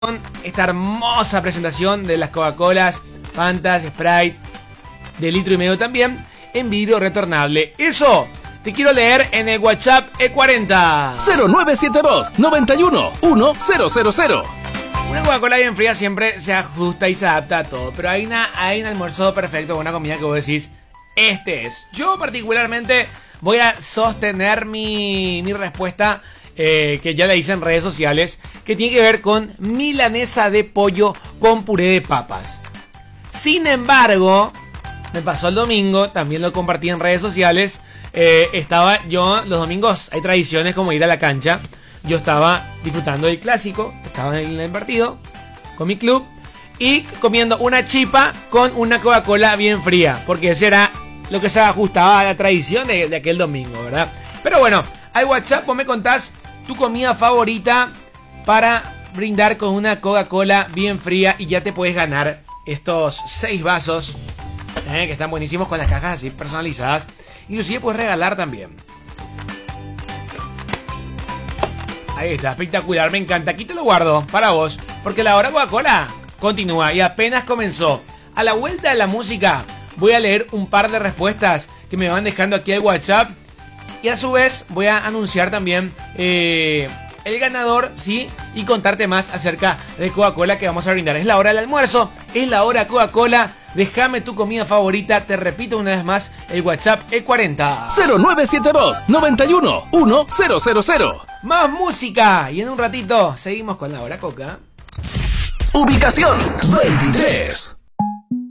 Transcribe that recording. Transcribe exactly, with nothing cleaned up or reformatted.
con esta hermosa presentación de las Coca-Colas, Fantas, Sprite, de litro y medio también, en vidrio retornable. Eso te quiero leer en el WhatsApp E cuarenta. cero nueve siete dos, noventa y uno, uno cero cero cero. Una Coca-Cola bien fría siempre se ajusta y se adapta a todo, pero hay, una, hay un almuerzo perfecto, una comida que vos decís, este es. Yo particularmente voy a sostener mi, mi respuesta, eh, que ya la hice en redes sociales, que tiene que ver con milanesa de pollo con puré de papas. Sin embargo, me pasó el domingo, también lo compartí en redes sociales, eh, estaba yo, los domingos hay tradiciones como ir a la cancha. Yo estaba disfrutando del clásico, estaba en el partido con mi club y comiendo una chipa con una Coca-Cola bien fría, porque ese era lo que se ajustaba a la tradición de, de aquel domingo, ¿verdad? Pero bueno, al WhatsApp vos me contás tu comida favorita para brindar con una Coca-Cola bien fría y ya te puedes ganar estos seis vasos, eh, que están buenísimos con las cajas así personalizadas. Inclusive puedes regalar también. Ahí está, espectacular, me encanta. Aquí te lo guardo para vos, porque la hora Coca-Cola continúa y apenas comenzó. A la vuelta de la música voy a leer un par de respuestas que me van dejando aquí al WhatsApp. Y a su vez voy a anunciar también eh, el ganador, ¿sí? Y contarte más acerca de Coca-Cola que vamos a brindar. Es la hora del almuerzo, es la hora Coca-Cola. Déjame tu comida favorita, te repito una vez más, el WhatsApp E cuarenta. cero nueve siete dos, noventa y uno, uno cero cero cero. Más música y en un ratito seguimos con la hora Coca. Ubicación veintitrés.